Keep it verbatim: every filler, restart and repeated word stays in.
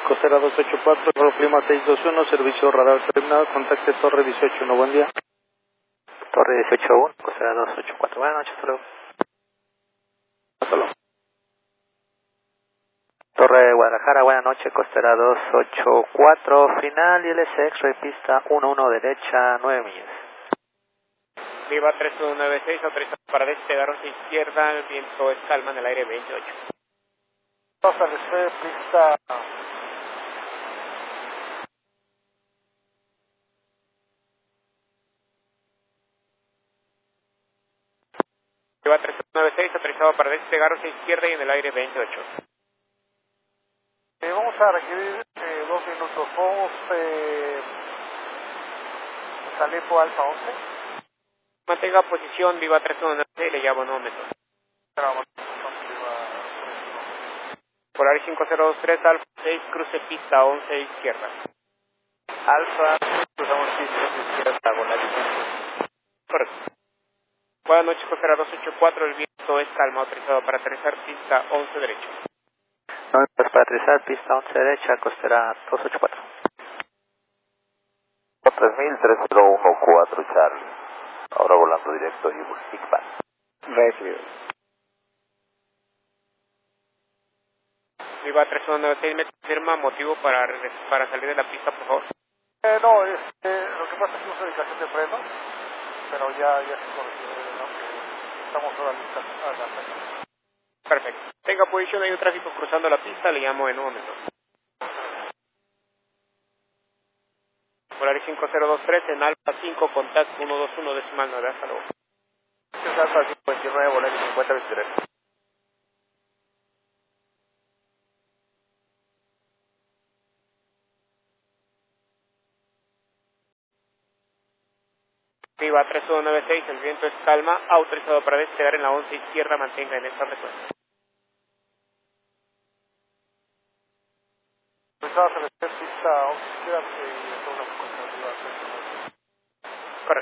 Costera dos ocho cuatro, Rolo Clima seis dos uno, servicio radar terminado, contacte Torre dieciocho uno, buen día. Torre dieciocho uno, Costera dos ocho cuatro, buenas noches, hasta luego. Hasta luego. Torre Guadalajara, buenas noches, Costera dos ocho cuatro, final y L S X-ray pista uno uno derecha, nueve millas. Viva tres uno nueve seis, autorizado para despegar hacia izquierda, el viento es calma en el aire veintiocho. Vamos a recibir pista Viva tres uno nueve seis, autorizado para despegar hacia izquierda y en el aire veintiocho. Eh, vamos a requerir eh, dos minutos. Vamos eh, Salepo Alfa once. Mantenga posición, Viva tres uno nueve seis, le llamo en un momento. Esperamos. Polaris cinco cero dos tres, Alfa seis, cruce pista once izquierda. Alfa, cruzamos pista izquierda, Volaris cinco. Correcto. Buenas noches, Costera dos ocho cuatro, el viento es calma, autorizado para aterrizar pista once derecha. No, pues para aterrizar pista once derecha, Costera dos ocho cuatro. tres mil tres cero uno cuatro Charlie. Ahora volando directo y Iqbal. Recibido. Viva tres uno nueve seis, me confirma motivo para, regres- para salir de la pista, por favor. Eh, no, este, lo que pasa es que uso indicación de freno, pero ya, ya se corrigió, ¿no? Que estamos ahora listos a la salida. Perfecto. Tenga posición, hay un tráfico cruzando la pista, le llamo en un momento. Polaris cinco cero dos tres, en Alfa cinco, contacto ciento veintiuno, decimal nueve, hasta luego. Este es Alfa cincuenta y nueve, Volaris cincuenta veintitrés. Viva tres uno nueve seis, el viento es calma, autorizado para despegar en la once izquierda, mantenga en esta frecuencia. Empezamos a recibir pista once izquierda y toda una frecuencia arriba.